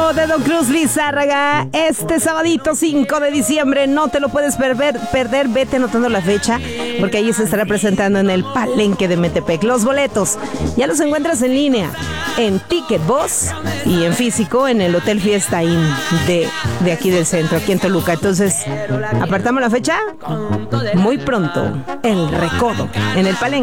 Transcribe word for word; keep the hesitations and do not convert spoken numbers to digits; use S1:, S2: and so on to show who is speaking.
S1: show de Don Cruz Lizárraga. Este sabadito cinco de diciembre, no te lo puedes perder, perder. Vete anotando la fecha, porque allí se estará presentando en el Palenque de Metepec. Los boletos ya los encuentras en línea en Ticket Boss y en físico en el Hotel Fiesta Inn de, de aquí del centro, aquí en Toluca. Entonces, apartamos la fecha muy pronto. El Recodo en el Palenque.